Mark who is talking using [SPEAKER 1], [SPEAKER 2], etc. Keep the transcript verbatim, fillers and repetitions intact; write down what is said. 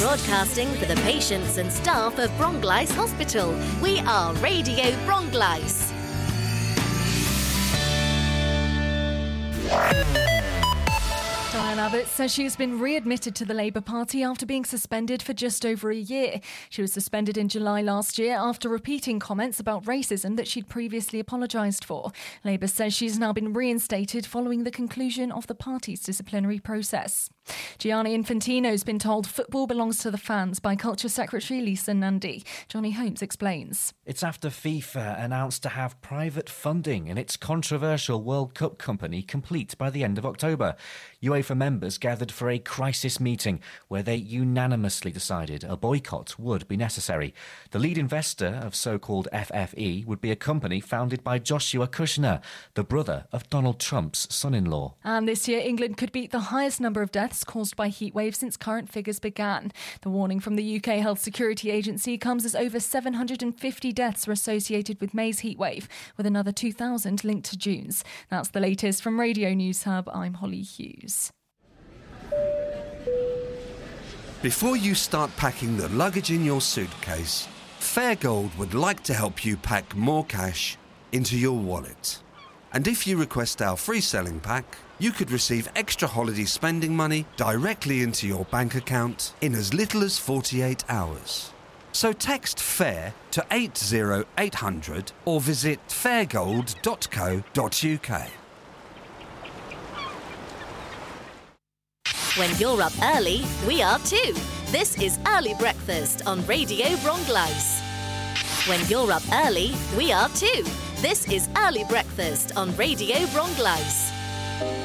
[SPEAKER 1] Broadcasting for the patients and staff of Bronglice Hospital. We are Radio Bronglice.
[SPEAKER 2] Diane Abbott says she has been readmitted to the Labour Party after being suspended for just over a year. She was suspended in July last year after repeating comments about racism that she'd previously apologised for. Labour says she's now been reinstated following the conclusion of the party's disciplinary process. Gianni Infantino's been told football belongs to the fans by Culture Secretary Lisa Nandy. Johnny Holmes explains.
[SPEAKER 3] It's after FIFA announced to have private funding in its controversial World Cup company complete by the end of October. UEFA members gathered for a crisis meeting where they unanimously decided a boycott would be necessary. The lead investor of so-called F F E would be a company founded by Joshua Kushner, the brother of Donald Trump's son-in-law.
[SPEAKER 2] And this year, England could beat the highest number of deaths caused by heat waves since current figures began. The warning from the U K Health Security Agency comes as over seven hundred fifty deaths are associated with May's heat wave, with another two thousand linked to June's. That's the latest from Radio News Hub. I'm Holly Hughes.
[SPEAKER 4] Before you start packing the luggage in your suitcase, Fairgold would like to help you pack more cash into your wallet. And if you request our free selling pack, you could receive extra holiday spending money directly into your bank account in as little as forty-eight hours. So text FAIR to eight zero eight hundred or visit fairgold dot co dot uk.
[SPEAKER 1] When you're up early, we are too. This is Early Breakfast on Radio Bronglice. When you're up early, we are too. This is Early Breakfast on Radio Bronglice.